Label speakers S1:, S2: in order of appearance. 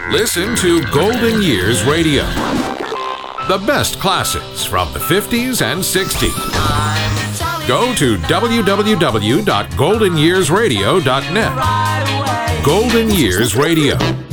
S1: Listen to Golden Years Radio. The best classics from the 50s and 60s. Go to www.goldenyearsradio.net. Golden Years Radio.